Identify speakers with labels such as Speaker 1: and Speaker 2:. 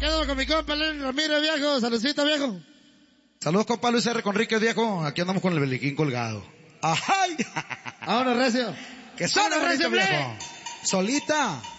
Speaker 1: Quédalo con mi compa Lenny Ramírez, viejo. Saludcita, viejo.
Speaker 2: Saludos, compa Luis R. Conríquez, viejo. Aquí andamos con el beliquín colgado. ¡Ajay!
Speaker 1: Ahora, recio.
Speaker 2: ¡Que suena,
Speaker 1: Ahora,
Speaker 2: recio,
Speaker 1: recio,
Speaker 2: viejo! Solita.